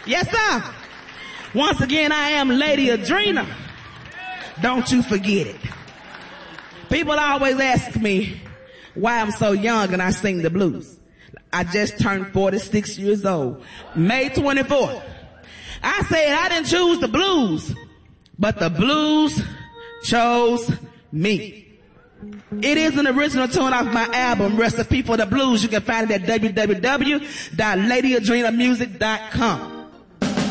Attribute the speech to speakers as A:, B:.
A: Yes, sir. Once again, I am Lady Adrena. Don't you forget it. People always ask me why I'm so young and I sing the blues. I just turned 46 years old. May 24th. I said I didn't choose the blues, but the blues chose me. It is an original tune off my album, Recipe for the Blues. You can find it at www.ladyadrenamusic.com.